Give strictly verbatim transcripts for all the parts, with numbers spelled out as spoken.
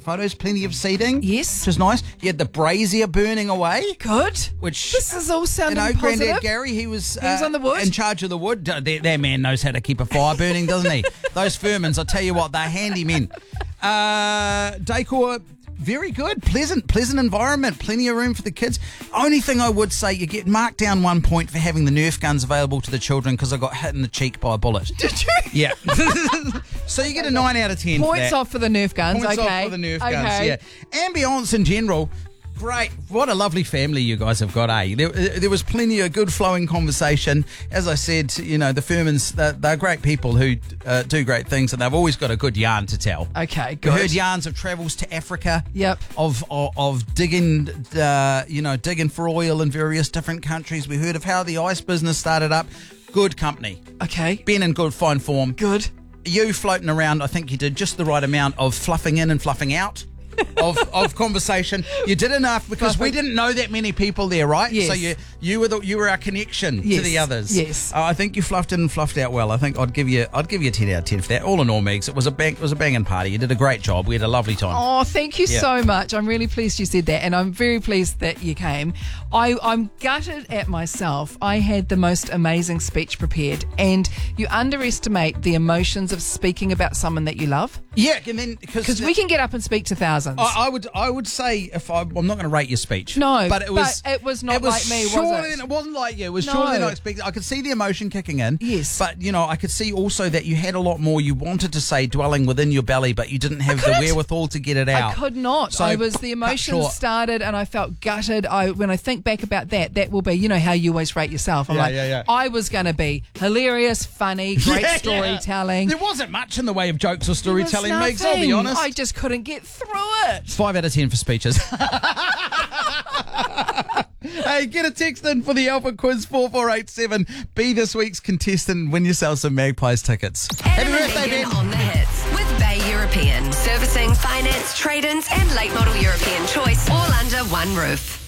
photos, plenty of seating. Yes. Which is nice. You had the brazier burning away. Good. Which, this is all sounding you know, positive. Granddad Gary, he was, he was uh, on the wood. in charge of the wood. That, that man knows how to keep a fire burning, doesn't he? Those Furmans, I tell you what, they're handy men. Uh, decor, very good, pleasant, pleasant environment, plenty of room for the kids. Only thing I would say, you get marked down one point for having the Nerf guns available to the children because I got hit in the cheek by a bullet. Did you? Yeah. So you get a nine out of ten. Points for that. off for the Nerf guns. Points okay. off for the Nerf okay. guns. Yeah. Ambience in general. Great. What a lovely family you guys have got, eh? There, there was plenty of good flowing conversation. As I said, you know, the Furmans, they're, they're great people who uh, do great things, and they've always got a good yarn to tell. Okay, We good. heard yarns of travels to Africa. Yep. Of of, of digging, uh, you know, digging for oil in various different countries. We heard of how the ice business started up. Good company. Okay. Ben in good fine form. Good. You floating around, I think you did just the right amount of fluffing in and fluffing out. of of conversation. You did enough because we didn't know that many people there, right? Yes. So you you were the, you were our connection Yes. to the others. Yes. Uh, I think you fluffed in and fluffed out well. I think I'd give you I'd give you a ten out of ten for that. All in all, Megs, it was a bang it was a banging party. You did a great job. We had a lovely time. Oh, thank you Yeah. so much. I'm really pleased you said that, and I'm very pleased that you came. I, I'm gutted at myself. I had the most amazing speech prepared, and you underestimate the emotions of speaking about someone that you love. Yeah, and then Because we can get up and speak to thousands. I, I would I would say if I, I'm not going to rate your speech. No, but it was but it was not it was like me, was surely, it? It wasn't like you. It was No. surely not expected. I could see the emotion kicking in. Yes. But you know, I could see also that you had a lot more you wanted to say dwelling within your belly, but you didn't have the couldn't. wherewithal to get it out. I could not. So, I was the cut emotions short. started, and I felt gutted. I when I think back about that, that will be you know how you always rate yourself. I'm Yeah, like, yeah, yeah. I was going to be hilarious, funny, great Yeah, yeah. storytelling. There wasn't much in the way of jokes or There was storytelling, Megs, I'll be nothing. honest. I just couldn't get through it. Five out of ten for speeches. Hey, get a text in for the Alpha Quiz four four eight seven. Be this week's contestant and win yourself some Magpies tickets. Adam Happy and birthday, Megan Ben. on the hits with Bay European. Servicing, finance, trade-ins and late model European choice all under one roof.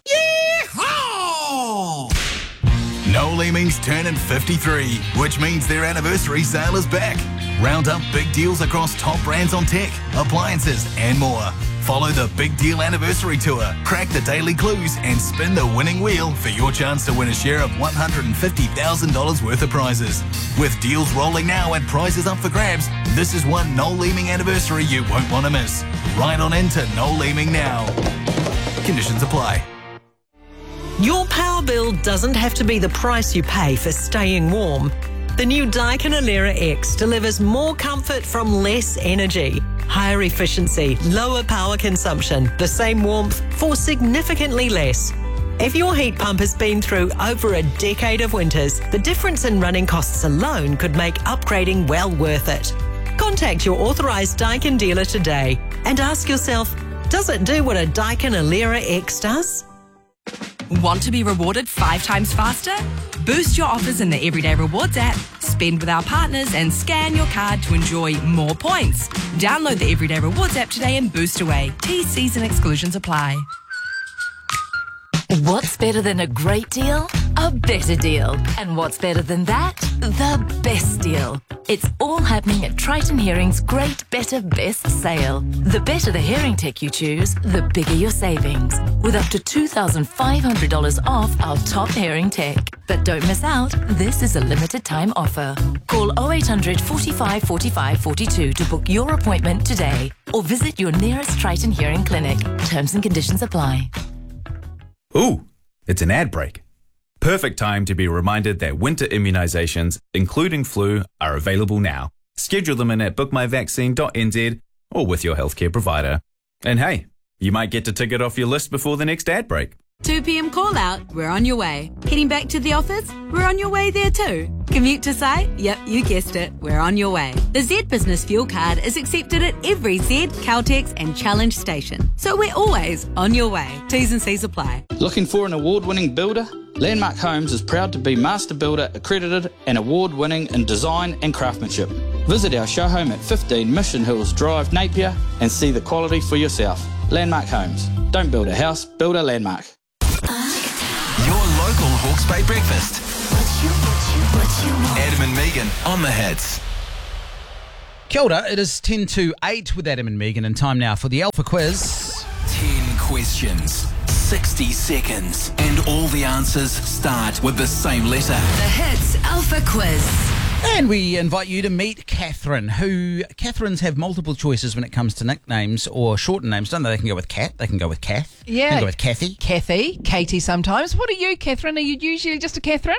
Yeehaw! Noel Leeming's turning fifty-three, which means their anniversary sale is back. Round up big deals across top brands on tech, appliances and more. Follow the Big Deal Anniversary Tour, crack the daily clues and spin the winning wheel for your chance to win a share of one hundred fifty thousand dollars worth of prizes. With deals rolling now and prizes up for grabs, this is one Noel Leeming anniversary you won't want to miss. Right on into Noel Leeming now. Conditions apply. Your power bill doesn't have to be the price you pay for staying warm. The new Daikin Alera X delivers more comfort from less energy, higher efficiency, lower power consumption, the same warmth for significantly less. If your heat pump has been through over a decade of winters, the difference in running costs alone could make upgrading well worth it. Contact your authorised Daikin dealer today and ask yourself, does it do what a Daikin Alera X does? Want to be rewarded five times faster? Boost your offers in the Everyday Rewards app, spend with our partners and scan your card to enjoy more points. Download the Everyday Rewards app today and boost away. T Cs and exclusions apply. What's better than a great deal? A better deal. And what's better than that? The best deal. It's all happening at Triton Hearing's Great Better Best sale. The better the hearing tech you choose, the bigger your savings. With up to two thousand five hundred dollars off our top hearing tech. But don't miss out, this is a limited time offer. Call oh eight hundred, forty-five, forty-five, forty-two to book your appointment today. Or visit your nearest Triton Hearing clinic. Terms and conditions apply. Ooh, it's an ad break. Perfect time to be reminded that winter immunisations, including flu, are available now. Schedule them in at book my vaccine dot n z or with your healthcare provider. And hey, you might get to tick it off your list before the next ad break. two p.m. call out, we're on your way. Heading back to the office, we're on your way there too. Commute to site? Yep, you guessed it, we're on your way. The Z Business Fuel Card is accepted at every Z, Caltex and Challenge station. So we're always on your way. T's and C's apply. Looking for an award-winning builder? Landmark Homes is proud to be Master Builder accredited and award-winning in design and craftsmanship. Visit our show home at fifteen Mission Hills Drive, Napier and see the quality for yourself. Landmark Homes. Don't build a house, build a landmark. Your local Hawke's Bay breakfast. Adam and Megan on the hits. Kia ora, it is ten to eight with Adam and Megan, and time now for the Alpha Quiz. ten questions, sixty seconds, and all the answers start with the same letter. The Hits Alpha Quiz. And we invite you to meet Catherine, who, Catherines have multiple choices when it comes to nicknames or shortened names, don't they? They can go with Cat, they can go with Kath, Yeah. they can go with Kathy. Kathy, Katie sometimes. What are you, Catherine? Are you usually just a Catherine?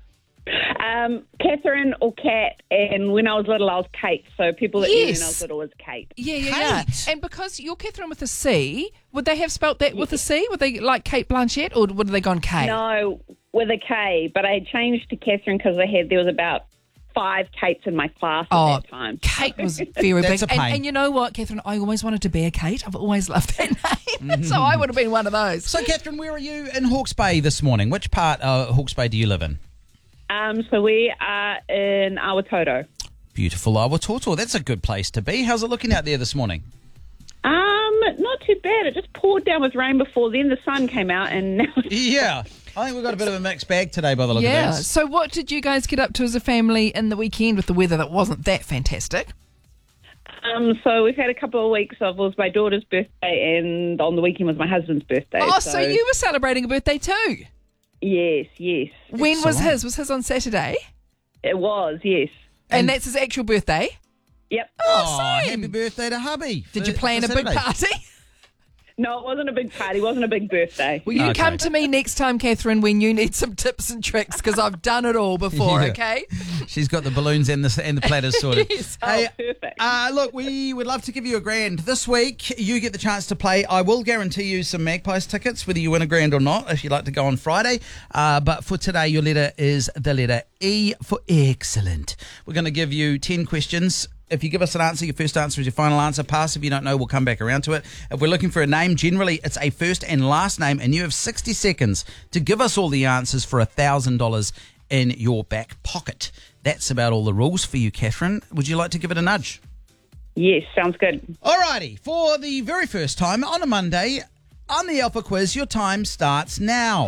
Um, Catherine or Kat, and when I was little, I was Kate. So people that knew Yes. when I was little was Kate. Yeah, yeah, yeah. And because you're Catherine with a C, would they have spelt that with a C? Would they like Kate Blanchett, or would they gone K? No, with a K. But I had changed to Catherine because I had there was about five Kates in my class at Oh, that time. Kate was very That's big. a And, pain. and you know what, Catherine? I always wanted to be a Kate. I've always loved that name. So I would have been one of those. So, Catherine, where are you in Hawke's Bay this morning? Which part of Hawke's Bay do you live in? Um, so we are in Awatoto. Beautiful Awatoto. That's a good place to be. How's it looking out there this morning? Um, not too bad. It just poured down with rain before then. The sun came out, and now it's Yeah. I think we've got a bit of a mixed bag today by the look Yeah. of this. So what did you guys get up to as a family in the weekend with the weather that wasn't that fantastic? Um, so we've had a couple of weeks of, it was my daughter's birthday, and on the weekend was my husband's birthday. Oh, so you were celebrating a birthday too? Yes, yes. When was Excellent. his? Was his on Saturday? It was, yes. And, And- that's his actual birthday? Yep. Oh, same. happy birthday to hubby. Did for- you plan a for big Saturday. party? No, it wasn't a big party. It wasn't a big birthday. Well, you Okay. come to me next time, Catherine, when you need some tips and tricks, because I've done it all before, Yeah. okay? She's got the balloons and the and the platters sorted. Yes. Hey, Oh, perfect. uh, look, we would love to give you a grand this week. You get the chance to play. I will guarantee you some Magpies tickets, whether you win a grand or not, if you'd like to go on Friday. Uh, but for today, your letter is the letter E for excellent. We're going to give you ten questions. If you give us an answer, your first answer is your final answer. Pass if you don't know, we'll come back around to it. If we're looking for a name, generally it's a first and last name, and you have sixty seconds to give us all the answers for one thousand dollars in your back pocket. That's about all the rules for you, Catherine. Would you like to give it a nudge? Yes, sounds good. Alrighty, for the very first time on a Monday, on the Alpha Quiz, your time starts now.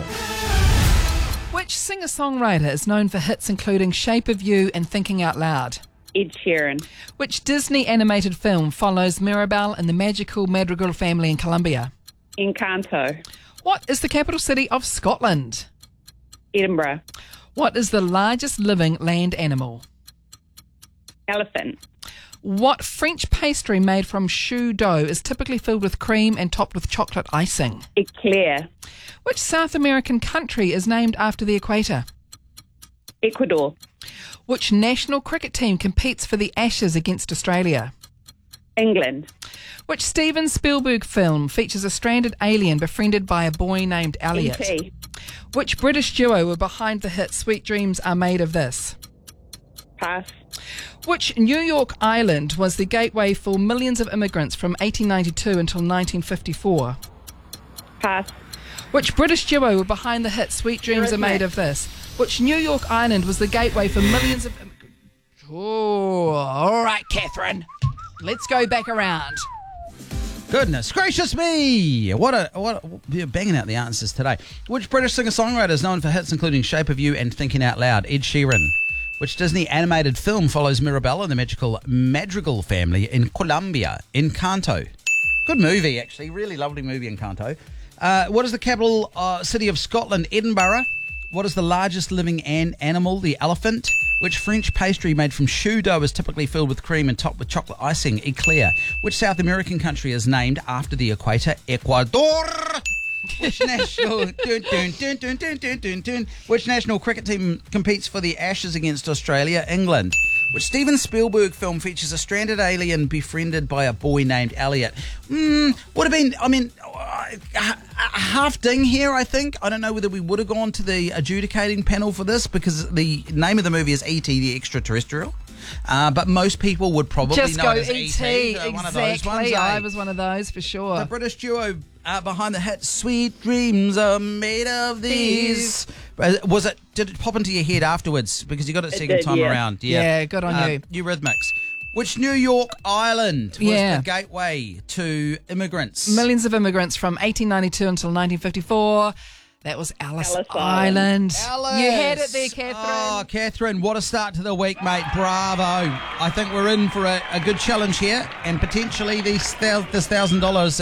Which singer-songwriter is known for hits including Shape of You and Thinking Out Loud? Ed Sheeran. Which Disney animated film follows Mirabelle and the magical Madrigal family in Colombia? Encanto. What is the capital city of Scotland? Edinburgh. What is the largest living land animal? Elephant. What French pastry made from choux dough is typically filled with cream and topped with chocolate icing? Eclair. Which South American country is named after the equator? Ecuador. Which national cricket team competes for the Ashes against Australia? England. Which Steven Spielberg film features a stranded alien befriended by a boy named Elliot? E T. Which British duo were behind the hit Sweet Dreams Are Made of This? Pass. Which New York island was the gateway for millions of immigrants from eighteen ninety-two until nineteen fifty-four? Pass. Which British duo were behind the hit Sweet Dreams Are Made of This? Which New York island was the gateway for millions of immigrants? Oh, all right, Catherine. Let's go back around. Goodness gracious me! What a what! You're banging out the answers today. Which British singer-songwriter is known for hits including Shape of You and Thinking Out Loud? Ed Sheeran. Which Disney animated film follows Mirabelle and the magical Madrigal family in Colombia? Encanto. Good movie, actually. Really lovely movie, Encanto. Uh, what is the capital uh, city of Scotland? Edinburgh. What is the largest living an- animal? The elephant. Which French pastry made from choux dough is typically filled with cream and topped with chocolate icing? Eclair. Which South American country is named after the equator? Ecuador. Which national dun, dun, dun, dun, dun, dun, dun, dun. Which national cricket team competes for the Ashes against Australia? England. Which Steven Spielberg film features a stranded alien befriended by a boy named Elliot? Hmm, would have been, I mean, uh, a half ding here, I think. I don't know whether we would have gone to the adjudicating panel for this because the name of the movie is E T the Extraterrestrial. Uh, but most people would probably Just know go it as E T. uh, Exactly. one of those ones, eh? I was one of those for sure. The British duo uh, behind the hit "Sweet Dreams Are Made of These." Uh, Was it? Did it pop into your head afterwards because you got it It second did, time yeah. around? Yeah, good on Uh, you. Eurythmics. Which New York island was Yeah. the gateway to immigrants? Millions of immigrants from eighteen ninety-two until nineteen fifty-four. That was Alice, Alice Island. Alice. You had it there, Catherine. Oh, Catherine, what a start to the week, mate. Bravo. I think we're in for a, a good challenge here, and potentially these, this one thousand dollars